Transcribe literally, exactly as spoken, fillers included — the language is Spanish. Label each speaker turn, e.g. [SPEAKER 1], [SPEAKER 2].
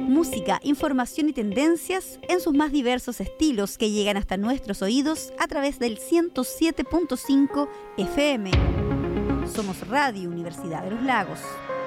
[SPEAKER 1] Música, información y tendencias en sus más diversos estilos que llegan hasta nuestros oídos a través del ciento siete punto cinco F M. Somos Radio Universidad de los Lagos.